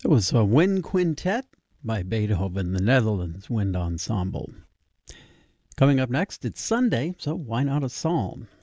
It was a wind quintet by Beethoven, the Netherlands Wind Ensemble. Coming up next, it's Sunday, so why not a psalm?